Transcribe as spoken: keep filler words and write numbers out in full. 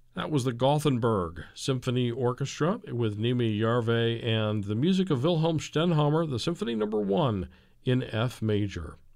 That was the Gothenburg Symphony Orchestra with Nimi Järve and the music of Wilhelm Stenhammar, the Symphony Number One in F major.